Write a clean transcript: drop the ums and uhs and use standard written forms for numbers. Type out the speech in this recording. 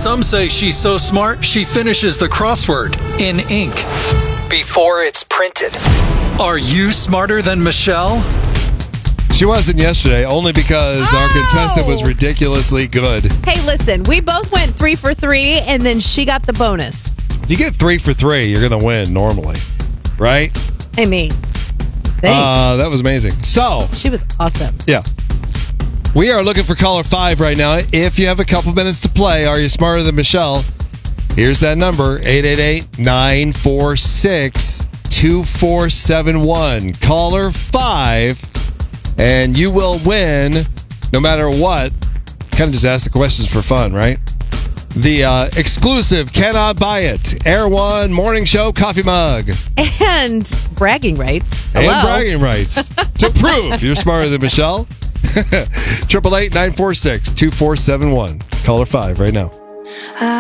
Some say she's so smart, she finishes the crossword in ink before it's printed. Are you smarter than Michelle? She wasn't yesterday, only because our contestant was ridiculously good. Hey, listen, we both went 3 for 3, and then she got the bonus. If you get 3 for 3, you're going to win normally, right? I mean, that was amazing. So, she was awesome. Yeah. We are looking for caller 5 right now. If you have a couple minutes to play, are you smarter than Michelle? Here's that number, 888-946-2471. Caller 5, and you will win no matter what. Kind of just ask the questions for fun, right? The exclusive Cannot Buy It Air One Morning Show coffee mug. And bragging rights. Hello. And bragging rights. To prove you're smarter than Michelle. 888-946-2471. Caller 5 right now.